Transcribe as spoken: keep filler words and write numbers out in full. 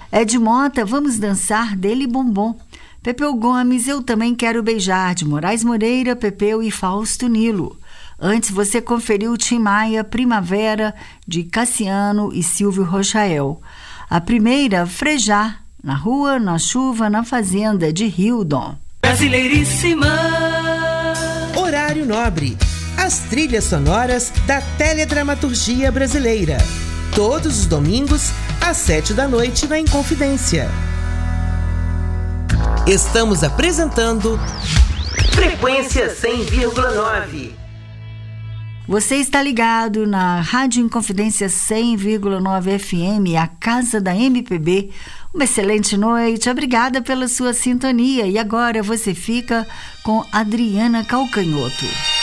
Ed Mota, vamos dançar dele Bombom. Pepeu Gomes, eu também quero beijar, de Moraes Moreira, Pepeu e Fausto Nilo. Antes você conferiu Tim Maia, Primavera, de Cassiano e Silvio Rochael. A primeira, Frejar, na rua, na chuva, na fazenda, de Hildon. Brasileiríssima. Horário nobre. As trilhas sonoras da teledramaturgia brasileira. Todos os domingos, às sete da noite, na Inconfidência. Estamos apresentando Frequência cem vírgula nove. Você está ligado na Rádio Inconfidência cem vírgula nove F M, a casa da M P B. Uma excelente noite, obrigada pela sua sintonia. E agora você fica com Adriana Calcanhoto.